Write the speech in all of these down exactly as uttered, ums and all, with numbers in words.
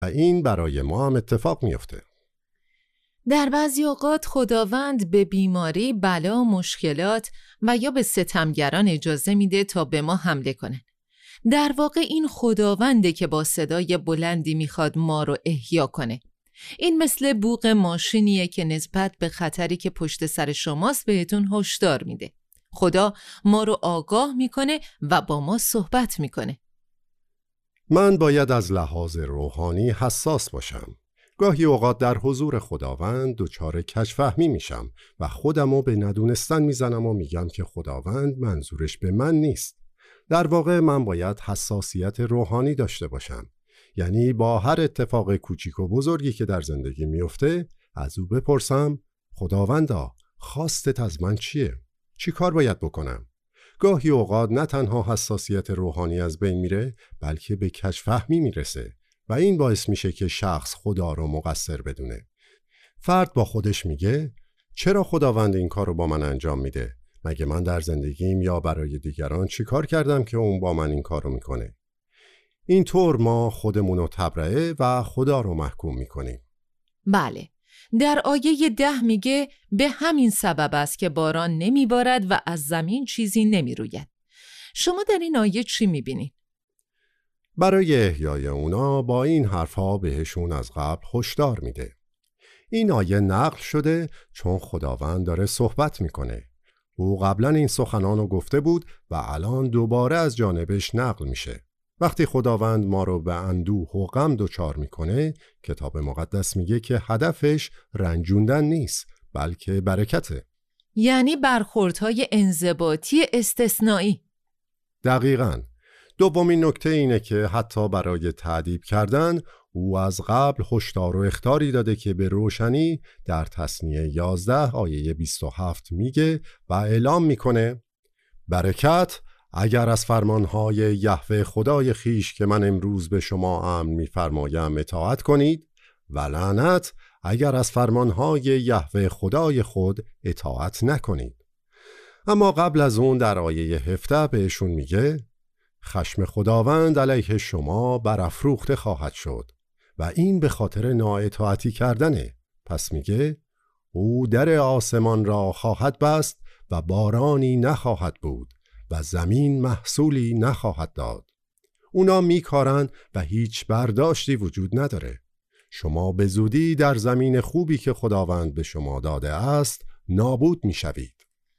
و این برای ما هم اتفاق میفته. در بعضی اوقات خداوند به بیماری، بلا، مشکلات و یا به ستمگران اجازه میده تا به ما حمله کنن. در واقع این خداونده که با صدای بلندی میخواد ما رو احیا کنه. این مثل بوق ماشینیه که نسبت به خطری که پشت سر شماست بهتون هشدار میده. خدا ما رو آگاه میکنه و با ما صحبت میکنه. من باید از لحاظ روحانی حساس باشم. گاهی اوقات در حضور خداوند دچار کج‌فهمی میشم و خودمو به ندونستن میزنم و میگم که خداوند منظورش به من نیست. در واقع من باید حساسیت روحانی داشته باشم. یعنی با هر اتفاق کوچیک و بزرگی که در زندگی میفته از او بپرسم خداوندا خواستت از من چیه؟ چی کار باید بکنم؟ گاهی اوقات نه تنها حساسیت روحانی از بین میره بلکه به کج‌فهمی میرسه و این باعث میشه که شخص خدا رو مقصر بدونه. فرد با خودش میگه چرا خداوند این کار رو با من انجام میده؟ مگه من در زندگیم یا برای دیگران چی کار کردم که اون با من این کار رو میکنه؟ اینطور ما خودمون رو تبرئه و خدا رو محکوم میکنیم. بله، در آیه ده میگه به همین سبب است که باران نمیبارد و از زمین چیزی نمیروید. شما در این آیه چی میبینید؟ برای احیای اونا با این حرفها بهشون از قبل هشدار میده. این آیه نقل شده چون خداوند داره صحبت میکنه. او قبلا این سخنان رو گفته بود و الان دوباره از جانبش نقل میشه. وقتی خداوند ما رو به اندوه و غم دچار میکنه، کتاب مقدس میگه که هدفش رنجوندن نیست بلکه برکته. یعنی برخوردهای انضباطی استثنایی. دقیقاً. دومین نکته اینه که حتی برای تأدیب کردن او از قبل هشدار و اخطاری داده که به روشنی در تثنیه یازده آیه بیست و هفت میگه و اعلام میکنه برکت اگر از فرمانهای یهوه خدای خیش که من امروز به شما امر میفرمایم اطاعت کنید و لعنت اگر از فرمانهای یهوه خدای خود اطاعت نکنید. اما قبل از اون در آیه هفده بهشون میگه خشم خداوند علیه شما برافروخته خواهد شد و این به خاطر نااطاعتی کردنه. پس میگه او در آسمان را خواهد بست و بارانی نخواهد بود و زمین محصولی نخواهد داد. اونا میکارن و هیچ برداشتی وجود نداره. شما به زودی در زمین خوبی که خداوند به شما داده است نابود میشوید.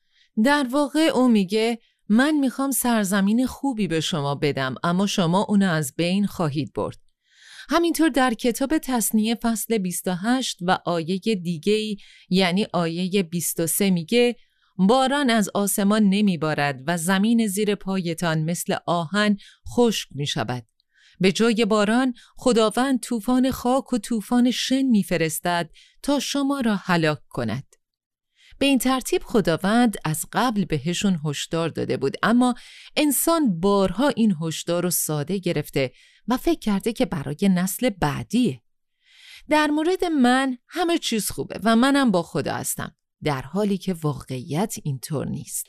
در واقع او میگه من میخوام سرزمین خوبی به شما بدم اما شما اونو از بین خواهید برد. همینطور در کتاب تثنیه فصل بیست و هشت و آیه دیگه‌ای یعنی آیه بیست و سه میگه باران از آسمان نمیبارد و زمین زیر پایتان مثل آهن خشک میشود. به جای باران خداوند طوفان خاک و طوفان شن میفرستد تا شما را هلاک کند. به این ترتیب خداوند از قبل بهشون هشدار داده بود اما انسان بارها این هشدار رو ساده گرفته و فکر کرده که برای نسل بعدیه. در مورد من همه چیز خوبه و منم با خدا هستم، در حالی که واقعیت اینطور نیست.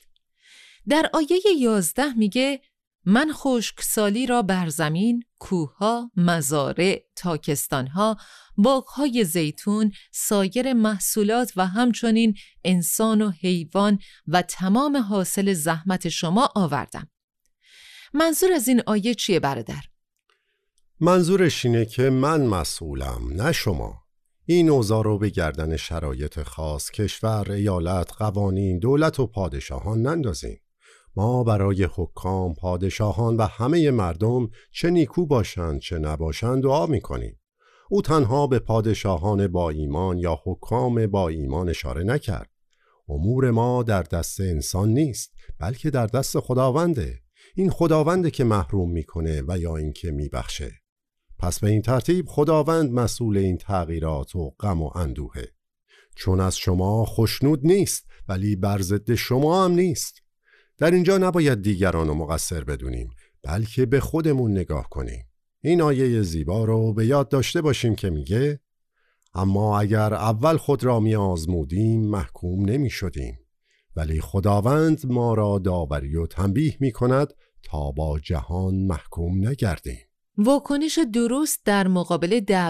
در آیه یازده میگه من خشکسالی را بر زمین، کوهها، مزارع، تاکستانها، باغهای زیتون، سایر محصولات و همچنین انسان و حیوان و تمام حاصل زحمت شما آوردم. منظور از این آیه چیه برادر؟ منظورش اینه که من مسئولم نه شما. این اوضاع رو به گردن شرایط خاص، کشور، ایالت، قوانین، دولت و پادشاهان نندازین. ما برای حکام، پادشاهان و همه مردم چه نیکو باشند چه نباشند دعا میکنیم. او تنها به پادشاهان با ایمان یا حکام با ایمان اشاره نکرد. امور ما در دست انسان نیست بلکه در دست خداونده. این خداونده که محروم میکنه و یا اینکه میبخشه. پس به این ترتیب خداوند مسئول این تغییرات و غم و اندوهه. چون از شما خوشنود نیست ولی بر ضد شما هم نیست. در اینجا نباید دیگران رو مقصر بدونیم بلکه به خودمون نگاه کنیم. این آیه زیبا رو به یاد داشته باشیم که میگه اما اگر اول خود را می آزمودیم محکوم نمی شدیم ولی خداوند ما را داوری و تنبیه می کند تا با جهان محکوم نگردیم. واکنش درست در مقابل دعوت